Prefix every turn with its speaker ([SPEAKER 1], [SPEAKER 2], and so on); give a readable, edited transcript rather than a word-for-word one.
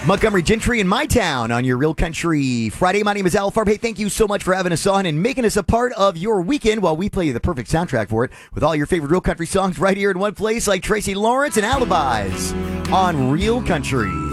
[SPEAKER 1] Montgomery Gentry in my town on your Real Country Friday. My name is Al Farb. Hey, thank you so much for having us on and making us a part of your weekend while we play you the perfect soundtrack for it with all your favorite Real Country songs right here in one place, like Tracy Lawrence and Alibis on Real Country.